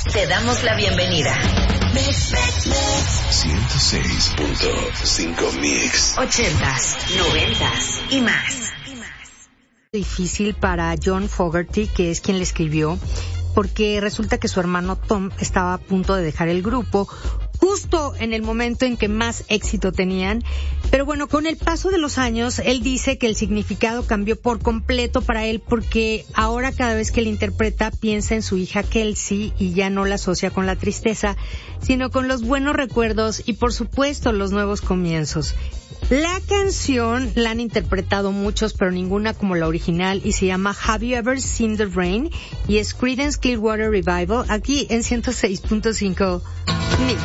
Te damos la bienvenida. 106.5 Mix. 80s, 90s y más. Difícil para John Fogerty, que es quien le escribió, porque resulta que su hermano Tom estaba a punto de dejar el grupo justo en el momento en que más éxito tenían. Pero bueno, con el paso de los años, él dice que el significado cambió por completo para él, porque ahora cada vez que le interpreta piensa en su hija Kelsey y ya no la asocia con la tristeza, sino con los buenos recuerdos y por supuesto los nuevos comienzos. La canción la han interpretado muchos, pero ninguna como la original, y se llama Have You Ever Seen the Rain, y es Creedence Clearwater Revival, aquí en 106.5.